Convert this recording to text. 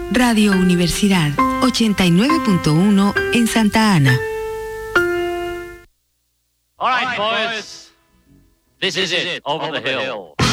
Radio Universidad 89.1 en Santa Ana. All right, boys. This is it. Over the hill.